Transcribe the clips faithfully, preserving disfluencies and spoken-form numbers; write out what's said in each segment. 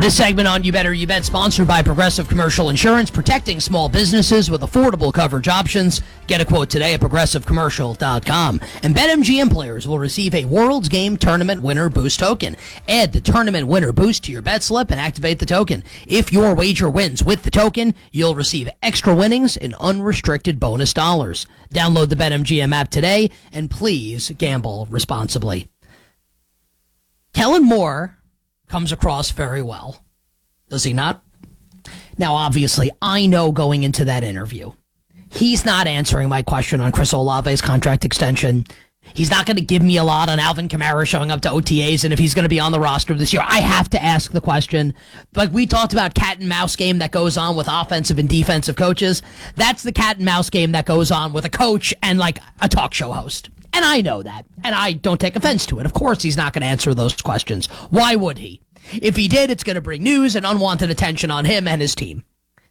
This segment on You Better You Bet, sponsored by Progressive Commercial Insurance, protecting small businesses with affordable coverage options. Get a quote today at progressive commercial dot com. And BetMGM players will receive a World's Game Tournament Winner Boost token. Add the Tournament Winner Boost to your bet slip and activate the token. If your wager wins with the token, you'll receive extra winnings and unrestricted bonus dollars. Download the BetMGM app today, and please gamble responsibly. Kellen Moore comes across very well, does he not? Now, obviously, I know going into that interview, he's not answering my question on Chris Olave's contract extension. He's not going to give me a lot on Alvin Kamara showing up to O T As and if he's going to be on the roster this year. I have to ask the question. Like we talked about cat and mouse game that goes on with offensive and defensive coaches. That's the cat and mouse game that goes on with a coach and like a talk show host. And I know that, and I don't take offense to it. Of course he's not going to answer those questions. Why would he? If he did, it's going to bring news and unwanted attention on him and his team.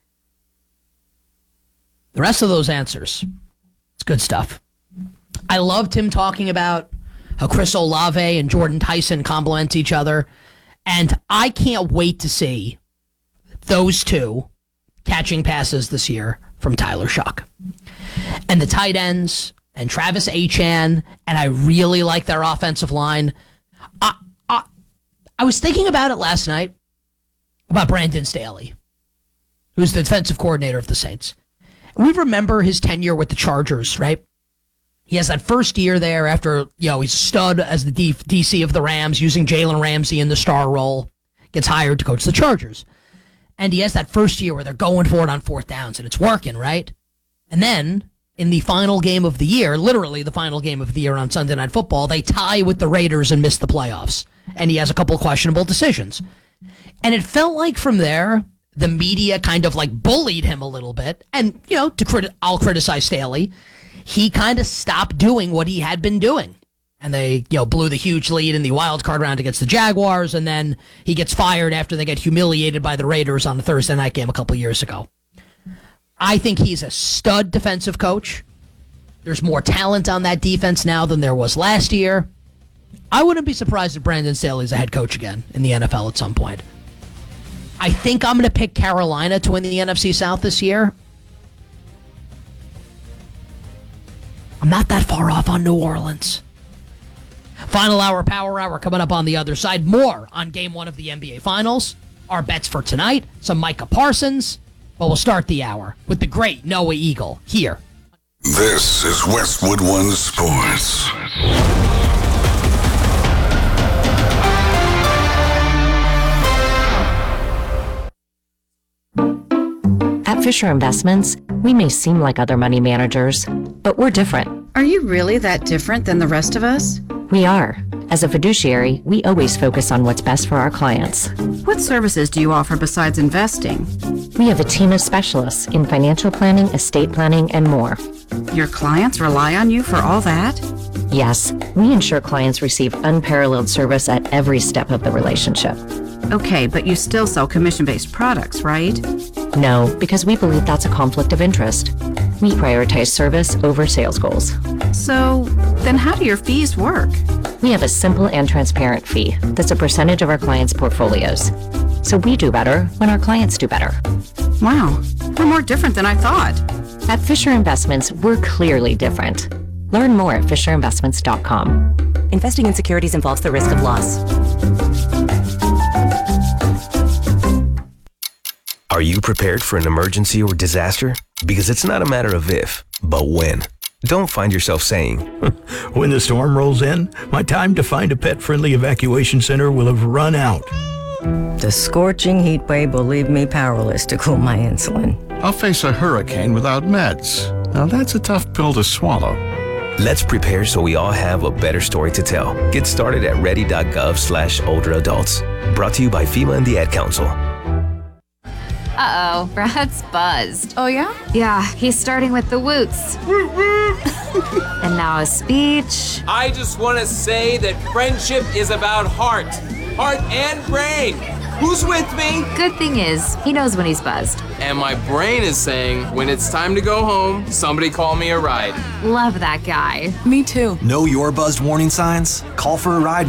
The rest of those answers, it's good stuff. I loved him talking about how Chris Olave and Jordan Tyson complement each other, and I can't wait to see those two catching passes this year from Tyler Shough. And the tight ends and Travis Achan, and I really like their offensive line. I, I, I was thinking about it last night, about Brandon Staley, who's the defensive coordinator of the Saints. We remember his tenure with the Chargers, right? He has that first year there after, you know, he's stud as the D- DC of the Rams, using Jalen Ramsey in the star role, gets hired to coach the Chargers. And he has that first year where they're going for it on fourth downs, and it's working, right? And then in the final game of the year, literally the final game of the year on Sunday Night Football, they tie with the Raiders and miss the playoffs. And he has a couple of questionable decisions. And it felt like from there, the media kind of like bullied him a little bit. And, you know, to crit- I'll criticize Staley. He kind of stopped doing what he had been doing. And they, you know, blew the huge lead in the wild card round against the Jaguars. And then he gets fired after they get humiliated by the Raiders on the Thursday night game a couple of years ago. I think he's a stud defensive coach. There's more talent on that defense now than there was last year. I wouldn't be surprised if Brandon Staley's a head coach again in the N F L at some point. I think I'm going to pick Carolina to win the N F C South this year. I'm not that far off on New Orleans. Final hour, power hour coming up on the other side. More on game one of the N B A Finals. Our bets for tonight. Some Micah Parsons. But we'll start the hour with the great Noah Eagle here. This is Westwood One Sports. At Fisher Investments, we may seem like other money managers, but we're different. Are you really that different than the rest of us? We are. As a fiduciary, we always focus on what's best for our clients. What services do you offer besides investing? We have a team of specialists in financial planning, estate planning, and more. Your clients rely on you for all that? Yes, we ensure clients receive unparalleled service at every step of the relationship. Okay, but you still sell commission-based products, right? No, because we believe that's a conflict of interest. We prioritize service over sales goals. So, then how do your fees work? We have a simple and transparent fee that's a percentage of our clients' portfolios. So we do better when our clients do better. Wow, we're more different than I thought. At Fisher Investments, we're clearly different. Learn more at fisher investments dot com. Investing in securities involves the risk of loss. Are you prepared for an emergency or disaster? Because it's not a matter of if, but when. Don't find yourself saying, when the storm rolls in, my time to find a pet-friendly evacuation center will have run out. The scorching heat wave will leave me powerless to cool my insulin. I'll face a hurricane without meds. Now that's a tough pill to swallow. Let's prepare so we all have a better story to tell. Get started at ready.gov slash older adults. Brought to you by FEMA and the Ad Council. Uh-oh, Brad's buzzed. Oh, yeah? Yeah, he's starting with the woots. And now a speech. I just want to say that friendship is about heart. Heart and brain. Who's with me? Good thing is, he knows when he's buzzed. And my brain is saying, when it's time to go home, somebody call me a ride. Love that guy. Me too. Know your buzzed warning signs? Call for a ride